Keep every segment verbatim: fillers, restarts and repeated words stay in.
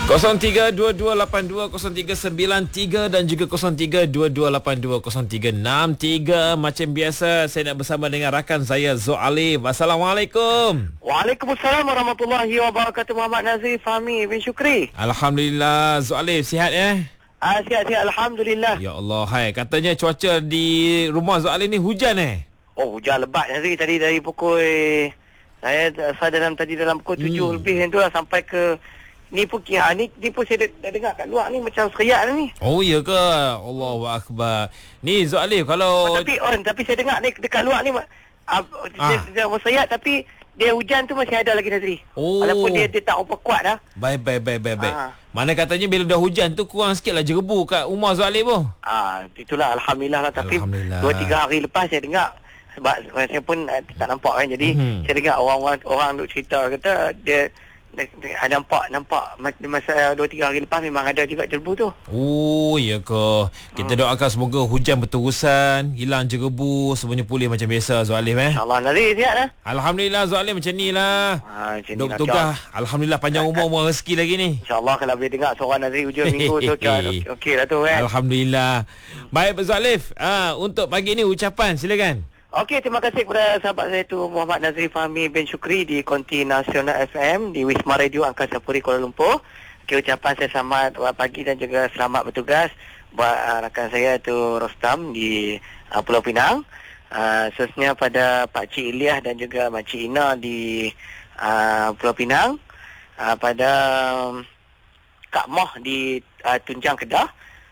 kosong tiga dua dua lapan dua kosong tiga sembilan tiga dan juga kosong tiga dua dua lapan dua kosong tiga enam tiga. Macam biasa, saya nak bersama dengan rakan saya Zul Alif. Assalamualaikum. Waalaikumsalam warahmatullahi wabarakatuh. Muhammad Nazri Fahmi bin Syukri. Alhamdulillah. Zul Alif sihat ya? Ah, sihat-sihat alhamdulillah. Ya Allah, hai. Katanya cuaca di rumah Zul Alif ni hujan eh? Oh, hujan lebat Nazri tadi dari pukul saya saya dalam tadi dalam pukul tujuh hmm. lebih tu lah sampai ke ni pun ha, ni, ni pun saya dah dengar kat luar ni macam seriak ni. Oh ya ke? Allahu akbar. Ni Zul Alif kalau oh, tapi on tapi saya dengar ni dekat luar ni uh, ah. dia, dia seriak tapi dia hujan tu masih ada lagi Nazri. Oh. Walaupun dia dia tak apa kuat dah. Baik baik baik baik baik. Ah. Mana katanya bila dah hujan tu kurang sikitlah jerebu kat rumah Zul Alif pun. Ah, itulah alhamdulillah lah tapi dua tiga hari lepas saya dengar sebab saya pun uh, tak nampak kan jadi mm-hmm. saya dengar orang-orang orang duk cerita kata dia ada nampak nampak masa dua tiga hari lepas memang ada juga jerebu tu. Oh ya ke. Kita hmm. doakan semoga hujan berterusan, hilang jerebu, semuanya pulih macam biasa Zul Alif eh. InsyaAllah Nazri sihat lah. Alhamdulillah Zul Alif macam ni lah. Ha, duk tugas. Alhamdulillah panjang umur umur rezeki lagi ni. InsyaAllah kalau boleh dengar suara Nazri hujung minggu tu okey okay lah tu kan. Alhamdulillah. Baik Zul Alif, ha, untuk pagi ni ucapan silakan. Okey, terima kasih kepada sahabat saya tu Muhammad Nazri Fahmi bin Syukri di Konti Nasional F M di Wisma Radio Angkasa Puri Kuala Lumpur. Okey, ucapan saya selamat pagi dan juga selamat bertugas buat uh, rakan saya tu Rostam di uh, Pulau Pinang. Uh, Seterusnya pada Pak Cik Ilyas dan juga Mak Cik Ina di uh, Pulau Pinang. Uh, pada um, Kak Moh di uh, Tunjang Kedah.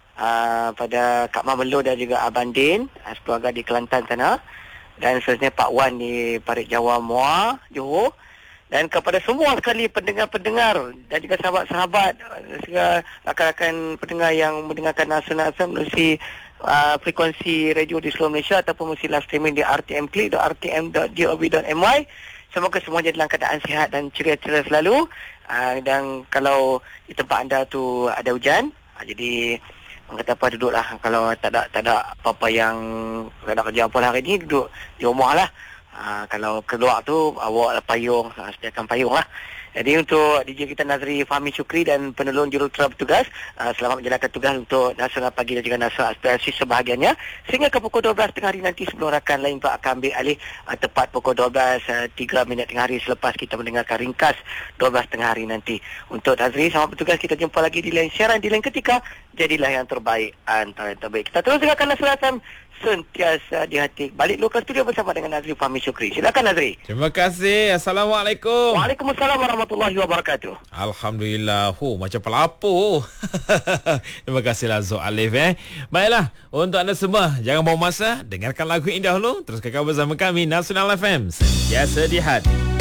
Uh, pada Kak Mah Melo dan juga Abang Din, uh, keluarga di Kelantan sana. Dan seterusnya Pak Wan di Parit Jawa Muar, Johor. Dan kepada semua sekali pendengar-pendengar dan juga sahabat-sahabat, segala rakan-rakan pendengar yang mendengarkan Nasional F M melalui uh, frekuensi radio di seluruh Malaysia ataupun melalui live streaming di r t m click dot r t m dot gov dot m y. Semoga semua jadi dalam keadaan sihat dan ceria-ceria selalu. Uh, dan kalau di tempat anda tu ada hujan, uh, jadi kata apa duduklah kalau tak ada tak ada apa-apa yang tak ada kerja apa hari ni duduk di rumah lah. Ha, kalau keluar tu bawa payung, ha, sediakan payung lah. Jadi untuk D J kita Nazri Fahmi Syukri dan penolong jurutera bertugas, uh, selamat menjalankan tugas untuk Nasional Pagi dan juga Nasional Aspirasi sebahagiannya sehingga ke pukul dua belas tengah hari nanti sebelum rakan lain pula akan ambil alih uh, tepat pukul dua belas tiga minit tengah hari selepas kita mendengarkan ringkas dua belas tengah hari nanti. Untuk Nazri selamat bertugas, kita jumpa lagi di lain siaran di lain ketika. Jadilah yang terbaik antara yang terbaik. Kita terus dengarkan Nasional F M sentiasa di hati. Balik lokal studio bersama dengan Nazri Fahmi Syukri. Silakan Nazri. Terima kasih. Assalamualaikum. Waalaikumsalam warahmatullahi wabarakatuh. Alhamdulillah. Huh, macam pelapor. Terima kasihlah Zul Alif eh. Baiklah, untuk anda semua jangan buang masa, dengarkan lagu ini dahulu. Terus kekal bersama kami Nasional F M sentiasa di hati.